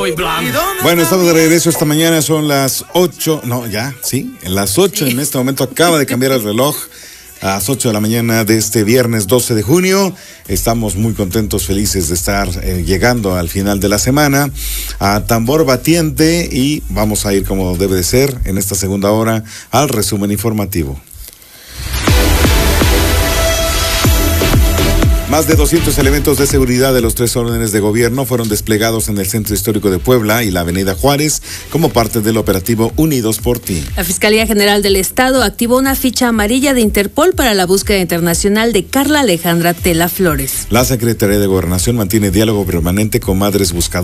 muy blanco. Bueno, estamos de regreso esta mañana, son las 8, en las 8 en este momento acaba de cambiar el reloj. A las 8 de la mañana de este viernes 12 de junio. Estamos muy contentos, felices de estar llegando al final de la semana a tambor batiente y vamos a ir como debe de ser en esta segunda hora al resumen informativo. Más de 200 elementos de seguridad de los 3 órdenes de gobierno fueron desplegados en el Centro Histórico de Puebla y la Avenida Juárez como parte del operativo Unidos por Ti. La Fiscalía General del Estado activó una ficha amarilla de Interpol para la búsqueda internacional de Carla Alejandra Tela Flores. La Secretaría de Gobernación mantiene diálogo permanente con madres buscadoras